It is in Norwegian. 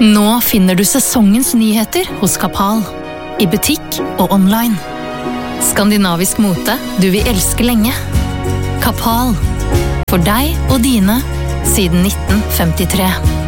Nå finner du sesongens nyheter hos Kapal, i butikk og online. Skandinavisk mote du vil elske lenge. Kapal, for deg og dine, siden 1953.